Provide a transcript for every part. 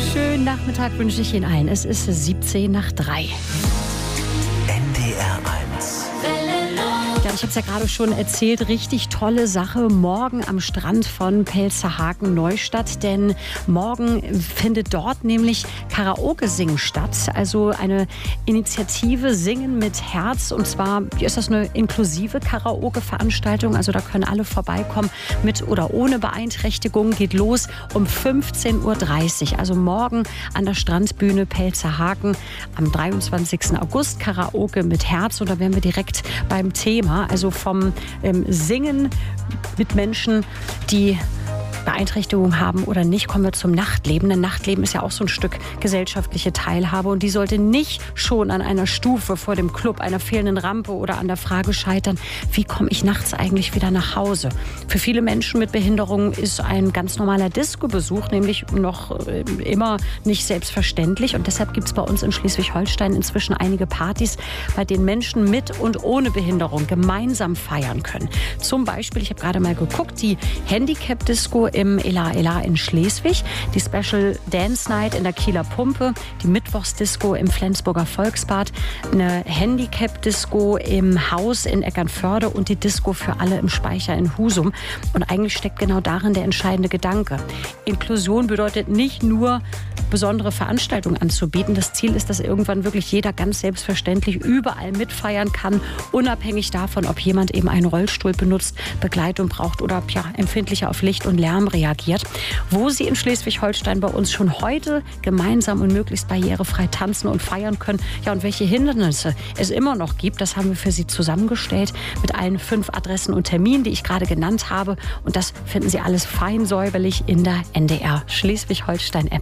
Schönen Nachmittag wünsche ich Ihnen allen. Es ist 17 nach 3. NDR 1. Ja, ich habe es ja gerade schon erzählt, richtig tolle Sache morgen am Strand von Pelzerhaken-Neustadt, denn morgen findet dort nämlich Karaoke-Singen statt, also eine Initiative Singen mit Herz, und zwar ist das eine inklusive Karaoke-Veranstaltung, also da können alle vorbeikommen, mit oder ohne Beeinträchtigung, geht los um 15.30 Uhr, also morgen an der Strandbühne Pelzerhaken am 23. August Karaoke mit Herz, und da wären wir direkt beim Thema. Also vom Singen mit Menschen, die Beeinträchtigungen haben oder nicht, kommen wir zum Nachtleben. Denn Nachtleben ist ja auch so ein Stück gesellschaftliche Teilhabe, und die sollte nicht schon an einer Stufe vor dem Club, einer fehlenden Rampe oder an der Frage scheitern, wie komme ich nachts eigentlich wieder nach Hause? Für viele Menschen mit Behinderung ist ein ganz normaler Disco-Besuch nämlich noch immer nicht selbstverständlich, und deshalb gibt es bei uns in Schleswig-Holstein inzwischen einige Partys, bei denen Menschen mit und ohne Behinderung gemeinsam feiern können. Zum Beispiel, ich habe gerade mal geguckt, die Handicap-Disco im Ela Ela in Schleswig, die Special Dance Night in der Kieler Pumpe, die Mittwochsdisco im Flensburger Volksbad, eine Handicap-Disco im Haus in Eckernförde und die Disco für alle im Speicher in Husum. Und eigentlich steckt genau darin der entscheidende Gedanke. Inklusion bedeutet nicht nur, besondere Veranstaltungen anzubieten. Das Ziel ist, dass irgendwann wirklich jeder ganz selbstverständlich überall mitfeiern kann, unabhängig davon, ob jemand eben einen Rollstuhl benutzt, Begleitung braucht oder empfindlicher auf Licht und Lärm reagiert. Wo Sie in Schleswig-Holstein bei uns schon heute gemeinsam und möglichst barrierefrei tanzen und feiern können, und welche Hindernisse es immer noch gibt, das haben wir für Sie zusammengestellt mit allen 5 Adressen und Terminen, die ich gerade genannt habe. Und das finden Sie alles fein säuberlich in der NDR Schleswig-Holstein-App.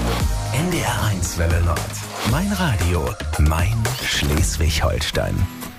NDR 1 Welle Nord. Mein Radio, mein Schleswig-Holstein.